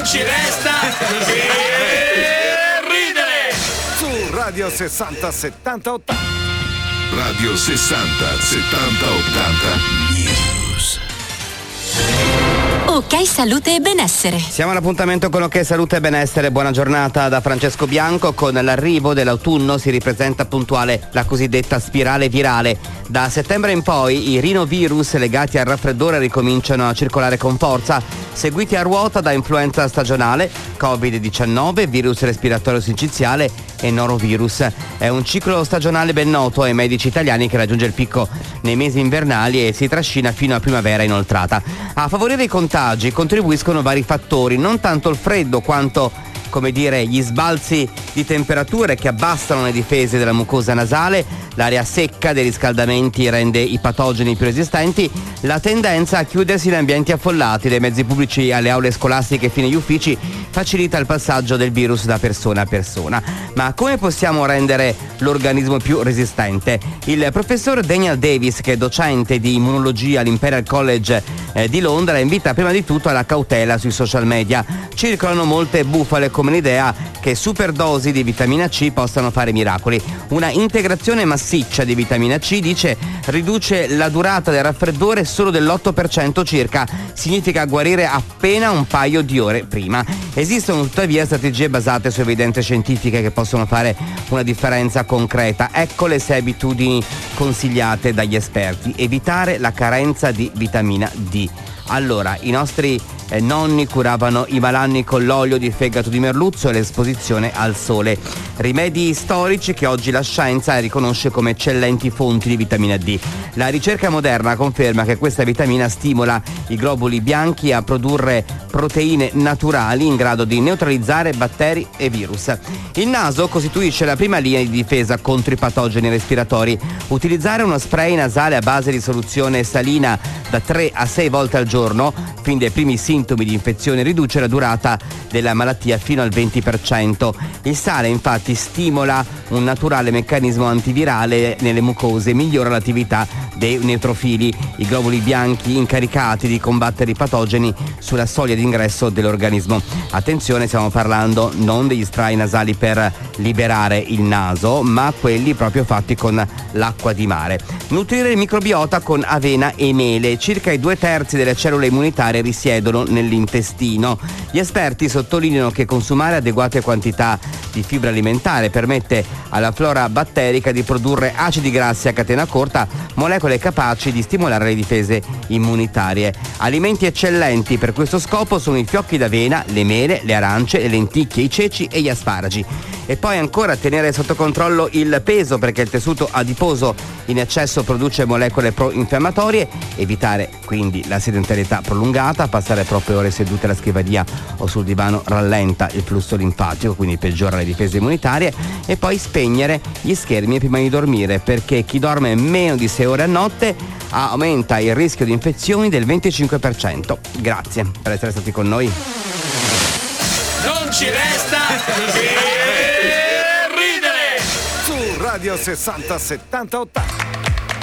ci resta che ridere. Su Radio 60 70 80. Radio 60 70 80 News. Ok Salute e Benessere. Siamo all'appuntamento con Ok Salute e Benessere. Buona giornata da Francesco Bianco. Con l'arrivo dell'autunno si ripresenta puntuale la cosiddetta spirale virale. Da settembre in poi i rinovirus legati al raffreddore ricominciano a circolare con forza, seguiti a ruota da influenza stagionale, Covid-19, virus respiratorio sinciziale e norovirus. È un ciclo stagionale ben noto ai medici italiani che raggiunge il picco nei mesi invernali e si trascina fino a primavera inoltrata. A favorire i contagi contribuiscono vari fattori, non tanto il freddo quanto gli sbalzi di temperature che abbassano le difese della mucosa nasale, l'aria secca dei riscaldamenti rende i patogeni più resistenti, la tendenza a chiudersi in ambienti affollati, dai mezzi pubblici alle aule scolastiche fino agli uffici, facilita il passaggio del virus da persona a persona. Ma come possiamo rendere l'organismo più resistente? Il professor Daniel Davis, che è docente di immunologia all'Imperial College di Londra, invita prima di tutto alla cautela sui social media. Circolano molte bufale come l'idea che superdosi di vitamina C possano fare miracoli. Una integrazione massiccia di vitamina C, dice, riduce la durata del raffreddore solo dell'8% circa, significa guarire appena un paio di ore prima. Esistono tuttavia strategie basate su evidenze scientifiche che possono fare una differenza concreta. Ecco le 6 abitudini consigliate dagli esperti. Evitare la carenza di vitamina D. Allora, i nostri nonni curavano i malanni con l'olio di fegato di merluzzo e l'esposizione al sole. Rimedi storici che oggi la scienza riconosce come eccellenti fonti di vitamina D. La ricerca moderna conferma che questa vitamina stimola i globuli bianchi a produrre proteine naturali in grado di neutralizzare batteri e virus. Il naso costituisce la prima linea di difesa contro i patogeni respiratori. Utilizzare uno spray nasale a base di soluzione salina da 3 a 6 volte al giorno, fin dai primi sintomi di infezione, riduce la durata della malattia fino al 20%. Il sale infatti stimola un naturale meccanismo antivirale nelle mucose e migliora l'attività dei neutrofili, i globuli bianchi incaricati di combattere i patogeni sulla soglia d'ingresso dell'organismo. Attenzione, stiamo parlando non degli spray nasali per liberare il naso, ma quelli proprio fatti con l'acqua di mare. Nutrire il microbiota con avena e mele. Circa i 2/3 delle cellule immunitarie risiedono nell'intestino. Gli esperti sottolineano che consumare adeguate quantità di fibra alimentare permette alla flora batterica di produrre acidi grassi a catena corta, molecole capaci di stimolare le difese immunitarie. Alimenti eccellenti per questo scopo sono i fiocchi d'avena, le mele, le arance, le lenticchie, i ceci e gli asparagi. E poi ancora tenere sotto controllo il peso, perché il tessuto adiposo in eccesso produce molecole pro-infiammatorie. Evitare quindi la sedentarietà prolungata, passare troppe ore sedute alla scrivania o sul divano rallenta il flusso linfatico, quindi peggiora le difese immunitarie. E poi spegnere gli schermi prima di dormire, perché chi dorme meno di 6 ore a notte aumenta il rischio di infezioni del 25%. Grazie per essere stati con noi. Non ci resta che ridere. Su Radio 60 70 80.